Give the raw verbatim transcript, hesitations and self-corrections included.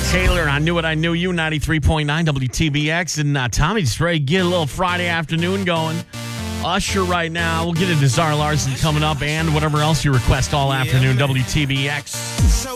Taylor, I Knew It, I Knew You, ninety-three point nine W T B X. And uh, Tommy just ready to get a little Friday afternoon going. Usher right now. We'll get into Zara Larson coming up and whatever else you request all afternoon, W T B X.